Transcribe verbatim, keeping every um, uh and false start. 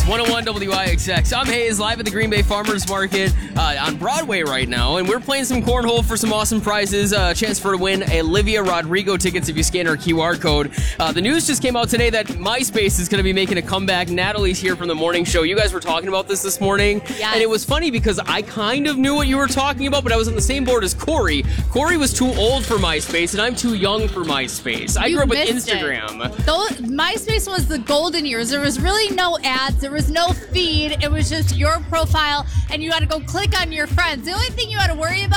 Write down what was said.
one oh one W I X X. I'm Hayes, live at the Green Bay Farmers Market uh, on Broadway right now, and we're playing some cornhole for some awesome prizes. A uh, chance for to win Olivia Rodrigo tickets if you scan our Q R code. Uh, the news just came out today that MySpace is going to be making a comeback. Natalie's here from the morning show. You guys were talking about this this morning, yes. And it was funny because I kind of knew what you were talking about, but I was on the same board as Corey. Corey was too old for MySpace, and I'm too young for MySpace. I You grew up with missed Instagram. it. Those, MySpace was the golden years. There was really no ads. There was no feed. It was just your profile, and you had to go click on your friends. The only thing you had to worry about